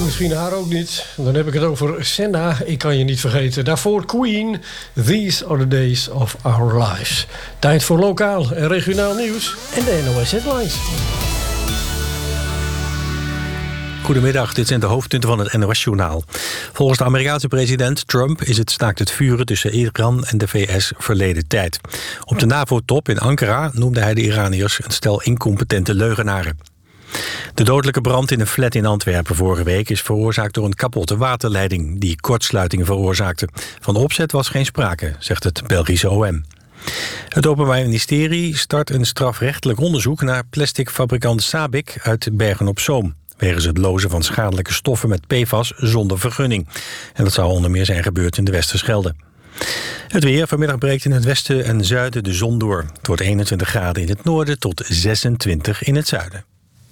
misschien haar ook niet. Dan heb ik het over Senna, ik kan je niet vergeten. Daarvoor Queen, These are the days of our lives. Tijd voor lokaal en regionaal nieuws en de NOS Headlines. Goedemiddag, dit zijn de hoofdpunten van het NOS-journaal. Volgens de Amerikaanse president Trump is het staakt het vuren tussen Iran en de VS verleden tijd. Op de NAVO-top in Ankara noemde hij de Iraniërs een stel incompetente leugenaren. De dodelijke brand in een flat in Antwerpen vorige week is veroorzaakt door een kapotte waterleiding die kortsluitingen veroorzaakte. Van opzet was geen sprake, zegt het Belgische OM. Het Openbaar Ministerie start een strafrechtelijk onderzoek naar plasticfabrikant Sabic uit Bergen-op-Zoom, wegens het lozen van schadelijke stoffen met PFAS zonder vergunning. En dat zou onder meer zijn gebeurd in de Westerschelde. Het weer. Vanmiddag breekt in het westen en zuiden de zon door. Het wordt 21 graden in het noorden tot 26 in het zuiden.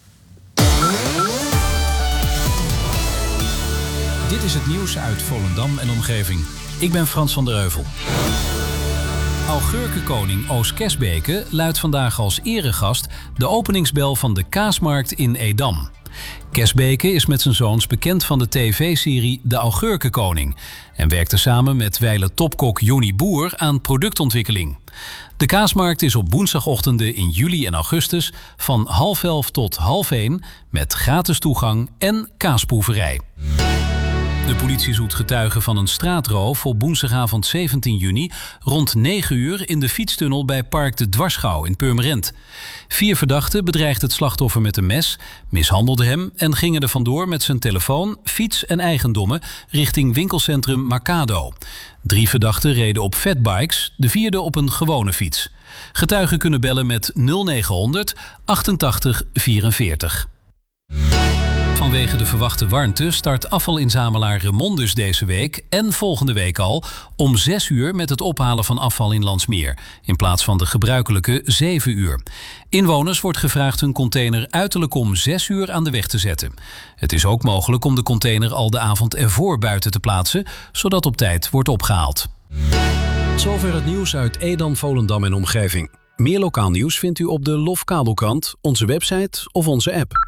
Dit is het nieuws uit Volendam en omgeving. Ik ben Frans van der Heuvel. Augurkenkoning Oos Kesbeke luidt vandaag als eregast de openingsbel van de kaasmarkt in Edam. Kesbeke is met zijn zoons bekend van de tv-serie De Augurkenkoning en werkte samen met wijle topkok Johnny Boer aan productontwikkeling. De kaasmarkt is op woensdagochtenden in juli en augustus van 10:30 tot 12:30 met gratis toegang en kaasproeverij. De politie zoekt getuigen van een straatroof op woensdagavond 17 juni... rond 9 uur in de fietstunnel bij Park de Dwarsgouw in Purmerend. 4 verdachten bedreigden het slachtoffer met een mes, mishandelden hem en gingen er vandoor met zijn telefoon, fiets en eigendommen richting winkelcentrum Mercado. 3 verdachten reden op fatbikes, de 4e op een gewone fiets. Getuigen kunnen bellen met 0900 88 44. Vanwege de verwachte warmte start afvalinzamelaar Remondus deze week en volgende week al om 6 uur met het ophalen van afval in Landsmeer, in plaats van de gebruikelijke 7 uur. Inwoners wordt gevraagd hun container uiterlijk om 6 uur aan de weg te zetten. Het is ook mogelijk om de container al de avond ervoor buiten te plaatsen, zodat op tijd wordt opgehaald. Zover het nieuws uit Edam, Volendam en omgeving. Meer lokaal nieuws vindt u op de LOF Kabelkrant, onze website of onze app.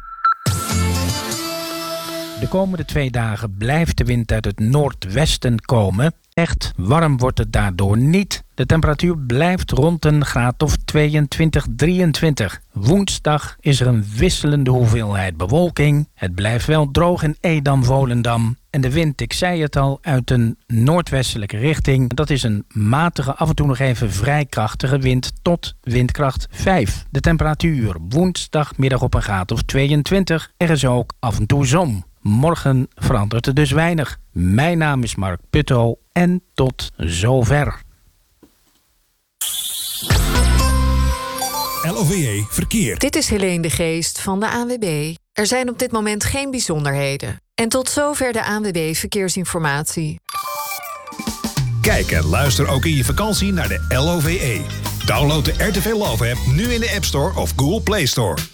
De komende 2 dagen blijft de wind uit het noordwesten komen. Echt warm wordt het daardoor niet. De temperatuur blijft rond een graad of 22, 23. Woensdag is er een wisselende hoeveelheid bewolking. Het blijft wel droog in Edam, Volendam. En de wind, ik zei het al, uit een noordwestelijke richting. Dat is een matige, af en toe nog even vrij krachtige wind tot windkracht 5. De temperatuur woensdagmiddag op een graad of 22. Er is ook af en toe zon. Morgen verandert er dus weinig. Mijn naam is Mark Putto en tot zover. LOVE Verkeer. Dit is Helene de Geest van de ANWB. Er zijn op dit moment geen bijzonderheden. En tot zover de ANWB Verkeersinformatie. Kijk en luister ook in je vakantie naar de LOVE. Download de RTV Love app nu in de App Store of Google Play Store.